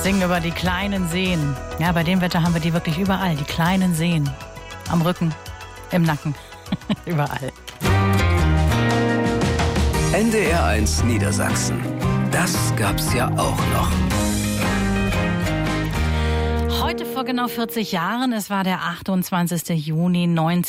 singen über die kleinen Seen. Ja, bei dem Wetter haben wir die wirklich überall. Die kleinen Seen. Am Rücken, im Nacken, überall. NDR1 Niedersachsen. Das gab's ja auch noch. Heute vor genau 40 Jahren, es war der 28. Juni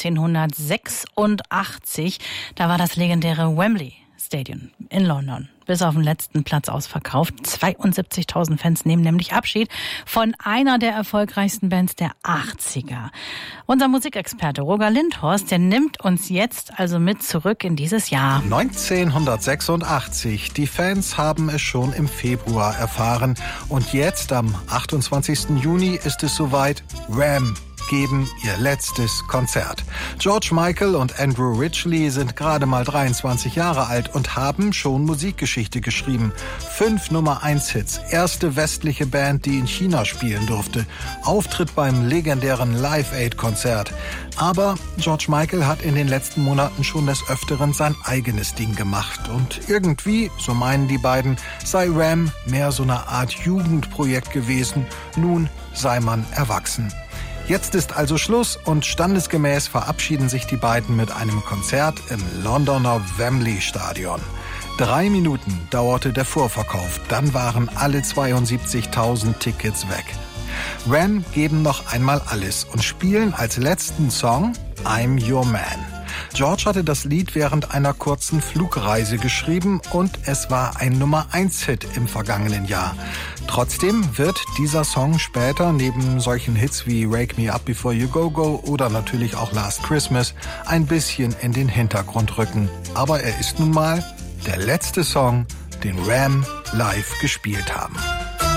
1986, da war das legendäre Wembley Stadium in London bis auf den letzten Platz ausverkauft. 72.000 Fans nehmen nämlich Abschied von einer der erfolgreichsten Bands der 80er. Unser Musikexperte Roger Lindhorst, der nimmt uns jetzt also mit zurück in dieses Jahr. 1986. Die Fans haben es schon im Februar erfahren. Und jetzt, am 28. Juni, ist es soweit. Wham! Geben ihr letztes Konzert. George Michael und Andrew Ridgeley sind gerade mal 23 Jahre alt und haben schon Musikgeschichte geschrieben. 5 Nummer-1-Hits, erste westliche Band, die in China spielen durfte. Auftritt beim legendären Live-Aid-Konzert. Aber George Michael hat in den letzten Monaten schon des Öfteren sein eigenes Ding gemacht. Und irgendwie, so meinen die beiden, sei Wham! Mehr so eine Art Jugendprojekt gewesen. Nun sei man erwachsen. Jetzt ist also Schluss und standesgemäß verabschieden sich die beiden mit einem Konzert im Londoner Wembley Stadion. 3 Minuten dauerte der Vorverkauf, dann waren alle 72.000 Tickets weg. Wham! Geben noch einmal alles und spielen als letzten Song I'm Your Man. George hatte das Lied während einer kurzen Flugreise geschrieben und es war ein Nummer-1-Hit im vergangenen Jahr. Trotzdem wird dieser Song später neben solchen Hits wie Wake Me Up Before You Go Go oder natürlich auch Last Christmas ein bisschen in den Hintergrund rücken. Aber er ist nun mal der letzte Song, den Wham! Live gespielt haben.